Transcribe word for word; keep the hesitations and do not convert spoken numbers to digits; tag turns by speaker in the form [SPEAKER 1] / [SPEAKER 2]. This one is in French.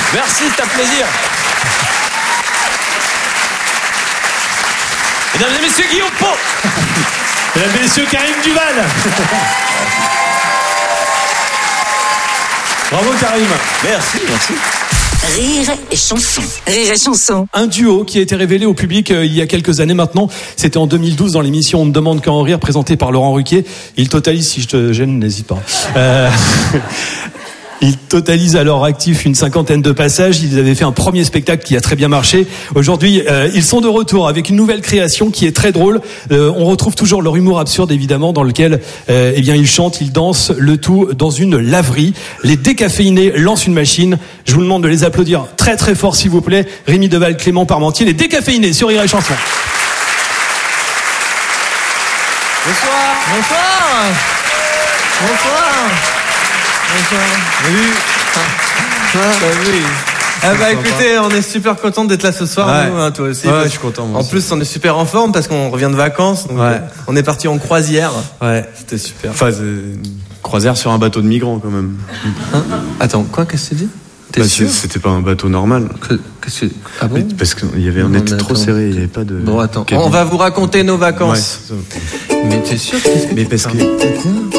[SPEAKER 1] Merci, c'est un plaisir. Mesdames et messieurs, Guillaume Pau.
[SPEAKER 2] Mesdames et messieurs, Karim Duval. Bravo Karim.
[SPEAKER 1] Merci, merci.
[SPEAKER 3] Rire et chanson. Rire et chanson.
[SPEAKER 2] Un duo qui a été révélé au public euh, il y a quelques années maintenant. C'était en deux mille douze dans l'émission On ne demande qu'à en rire, présentée par Laurent Ruquier. Il totalise, si je te gêne, n'hésite pas. Euh... Ils totalisent à leur actif une cinquantaine de passages. Ils avaient fait un premier spectacle qui a très bien marché. Aujourd'hui, euh, ils sont de retour avec une nouvelle création qui est très drôle. Euh, on retrouve toujours leur humour absurde, évidemment, dans lequel euh, eh bien ils chantent, ils dansent, le tout dans une laverie. Les Décaféinés lancent une machine. Je vous demande de les applaudir très très fort, s'il vous plaît. Rémi Deval, Clément Parmentier, les Décaféinés sur Rire et Chanson.
[SPEAKER 4] Bonsoir. Bonsoir. Bonsoir. Salut. Salut. Ah bah écoutez, on est super content d'être là ce soir,
[SPEAKER 5] ouais.
[SPEAKER 4] nous, hein, toi aussi.
[SPEAKER 5] Ouais, je suis content. Moi
[SPEAKER 4] en
[SPEAKER 5] aussi.
[SPEAKER 4] plus, on est super en forme parce qu'on revient de vacances. Donc
[SPEAKER 5] ouais.
[SPEAKER 4] On est parti en croisière.
[SPEAKER 5] Ouais,
[SPEAKER 4] c'était super.
[SPEAKER 5] Enfin, c'est une croisière sur un bateau de migrants quand même.
[SPEAKER 4] Hein Attends, quoi, qu'est-ce que tu dis? T'es
[SPEAKER 5] bah,
[SPEAKER 4] sûr?
[SPEAKER 5] C'était pas un bateau normal.
[SPEAKER 4] Que, qu'est-ce que... Ah bon?
[SPEAKER 5] Parce qu'on y avait, on
[SPEAKER 4] non,
[SPEAKER 5] était trop serré, il y avait pas de.
[SPEAKER 4] Bon, attends,
[SPEAKER 5] cabine.
[SPEAKER 4] on va vous raconter nos vacances.
[SPEAKER 5] Ouais,
[SPEAKER 4] mais t'es sûr?
[SPEAKER 5] Mais parce que.